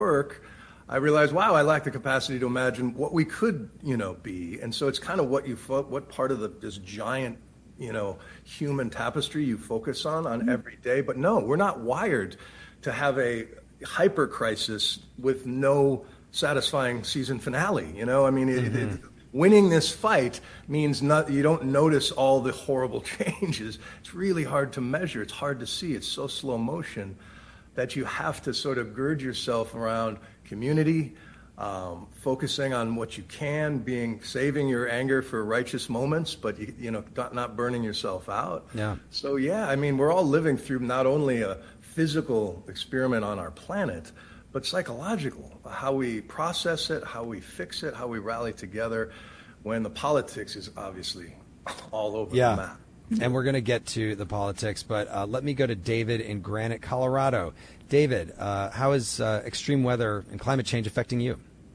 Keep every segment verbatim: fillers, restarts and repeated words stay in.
work, I realized, wow, I lack the capacity to imagine what we could, you know, be. And so it's kind of what you, fo- what part of the, this giant, you know, human tapestry you focus on on every day. But no, we're not wired to have a hyper crisis with no satisfying season finale. You know, I mean, it, mm-hmm. it, winning this fight means not, you don't notice all the horrible changes. It's really hard to measure. It's hard to see. It's so slow motion that you have to sort of gird yourself around community, um, focusing on what you can, being saving your anger for righteous moments, but you, you know, not, not burning yourself out. Yeah. So yeah, I mean, we're all living through not only a physical experiment on our planet, but psychological, how we process it, how we fix it, how we rally together when the politics is obviously all over yeah. the map. And we're going to get to the politics, but uh, let me go to David in Granite, Colorado. David, uh, how is uh, extreme weather and climate change affecting you?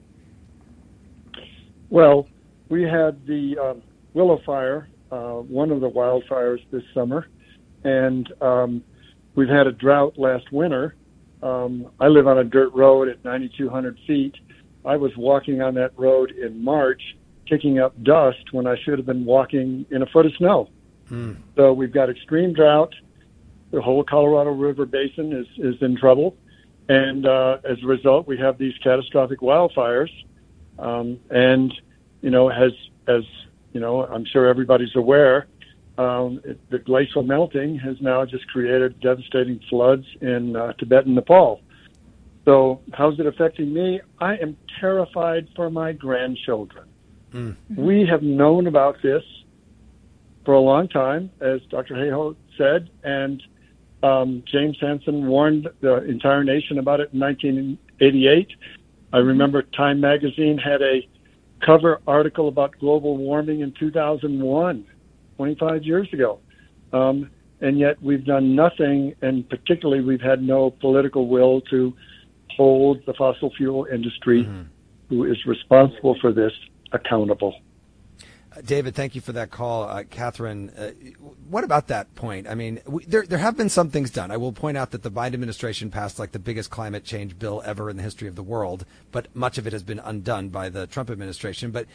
Well, we had the uh, Willow Fire, uh, one of the wildfires this summer, and um, we've had a drought last winter. Um, I live on a dirt road at ninety-two hundred feet. I was walking on that road in March, kicking up dust when I should have been walking in a foot of snow. Mm. So we've got extreme drought. The whole Colorado River Basin is, is in trouble. And uh, as a result, we have these catastrophic wildfires. Um, and, you know, as, as, you know, I'm sure everybody's aware, um, it, the glacial melting has now just created devastating floods in uh, Tibet and Nepal. So how's it affecting me? I am terrified for my grandchildren. Mm. We have known about this for a long time, as Doctor Hayhoe said, and um, James Hansen warned the entire nation about it in nineteen eighty-eight. I remember Time magazine had a cover article about global warming in two thousand one, twenty-five years ago. Um, and yet we've done nothing, and particularly we've had no political will to hold the fossil fuel industry, mm-hmm. who is responsible for this, accountable. David, thank you for that call. Uh, Catherine, uh, what about that point? I mean, we, there there have been some things done. I will point out that the Biden administration passed like the biggest climate change bill ever in the history of the world, but much of it has been undone by the Trump administration. But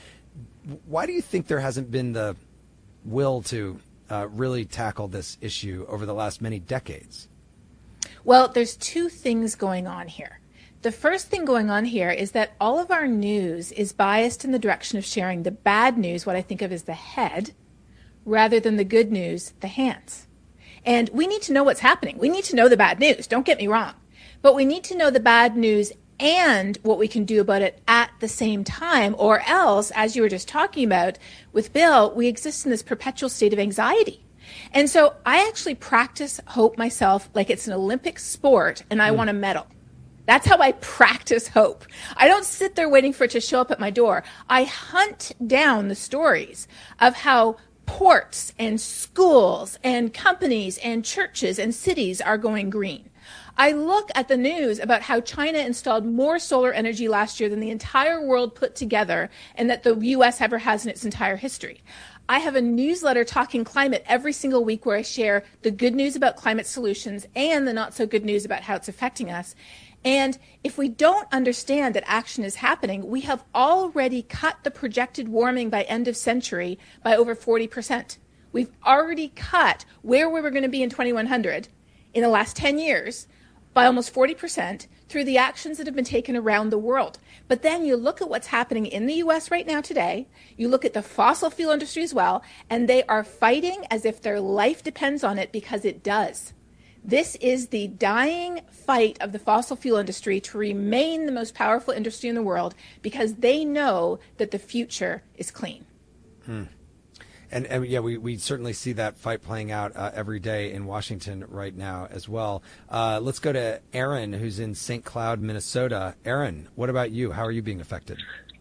why do you think there hasn't been the will to uh, really tackle this issue over the last many decades? Well, there's two things going on here. The first thing going on here is that all of our news is biased in the direction of sharing the bad news, what I think of as the head, rather than the good news, the hands. And we need to know what's happening. We need to know the bad news. Don't get me wrong. But we need to know the bad news and what we can do about it at the same time, or else, as you were just talking about with Bill, we exist in this perpetual state of anxiety. And so I actually practice hope myself like it's an Olympic sport and I mm. want a medal. That's how I practice hope. I don't sit there waiting for it to show up at my door. I hunt down the stories of how ports and schools and companies and churches and cities are going green. I look at the news about how China installed more solar energy last year than the entire world put together and that the U S ever has in its entire history. I have a newsletter talking climate every single week where I share the good news about climate solutions and the not so good news about how it's affecting us. And if we don't understand that action is happening, we have already cut the projected warming by end of century by over forty percent. We've already cut where we were going to be in twenty-one hundred in the last ten years by almost forty percent through the actions that have been taken around the world. But then you look at what's happening in the U S right now today, you look at the fossil fuel industry as well, and they are fighting as if their life depends on it, because it does. This is the dying fight of the fossil fuel industry to remain the most powerful industry in the world, because they know that the future is clean. Hmm. And, and yeah, we, we certainly see that fight playing out uh, every day in Washington right now as well. Uh, let's go to Aaron, who's in Saint Cloud, Minnesota. Aaron, what about you? How are you being affected?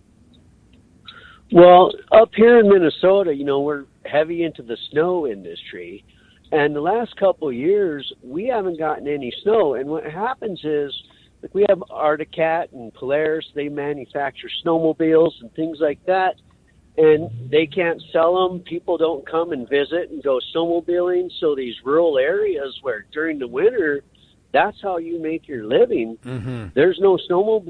Well, up here in Minnesota, you know, we're heavy into the snow industry. And the last couple of years, we haven't gotten any snow. And what happens is, like, we have Arctic Cat and Polaris. They manufacture snowmobiles and things like that. And they can't sell them. People don't come and visit and go snowmobiling. So these rural areas where during the winter That's how you make your living. Mm-hmm. There's no snowmobile